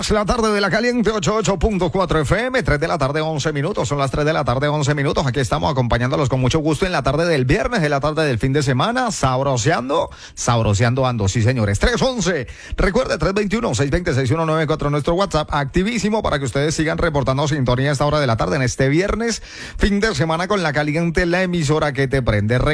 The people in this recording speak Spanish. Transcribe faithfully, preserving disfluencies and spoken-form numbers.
La tarde de la caliente ochenta y ocho punto cuatro F M, tres de la tarde, once minutos, son las tres de la tarde, once minutos, aquí estamos acompañándolos con mucho gusto en la tarde del viernes, en la tarde del fin de semana, sabroseando, sabroseando ando, sí señores, tres once, recuerde, tres veintiuno, seis veinte, sesenta y uno noventa y cuatro, nuestro WhatsApp, activísimo para que ustedes sigan reportando sintonía a esta hora de la tarde, en este viernes, fin de semana con la caliente, la emisora que te prende.